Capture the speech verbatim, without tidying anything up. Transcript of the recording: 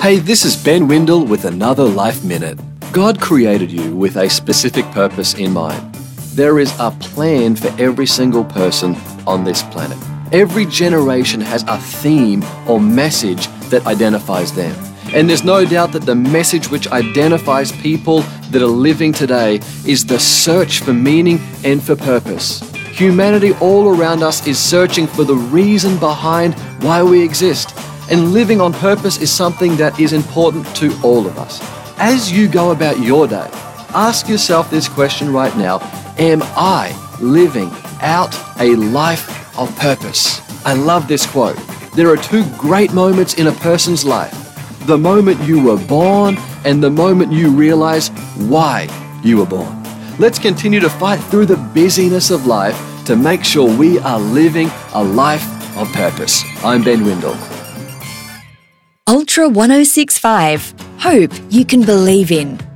Hey, this is Ben Windle with another Life Minute. God created you with a specific purpose in mind. There is a plan for every single person on this planet. Every generation has a theme or message that identifies them. And there's no doubt that the message which identifies people that are living today is the search for meaning and for purpose. Humanity all around us is searching for the reason behind why we exist. And living on purpose is something that is important to all of us. As you go about your day, ask yourself this question right now: am I living out a life of purpose? I love this quote. There are two great moments in a person's life: the moment you were born and the moment you realize why you were born. Let's continue to fight through the busyness of life to make sure we are living a life of purpose. I'm Ben Windle. Ultra one oh six point five. Hope you can believe in.